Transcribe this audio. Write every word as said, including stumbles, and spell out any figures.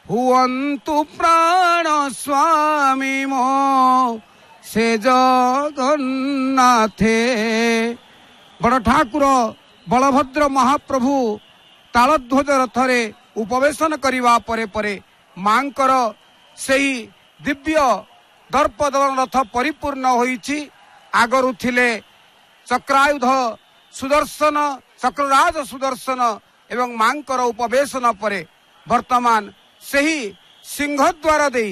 हुअन्तु प्राण स्वामी मो से जगन्नाथे। बड़ ठाकुर बलभद्र महाप्रभु तालध्वज रथरे उपवेशन करिवा परे परे मांकर सेही दिव्य दर्पदलन रथ परिपूर्ण होईछि। आगरु थिले चक्रायुध सुदर्शन चक्रराज सुदर्शन एवं मांकर उपवेशन परे वर्तमान सेही सिंहद्वार देई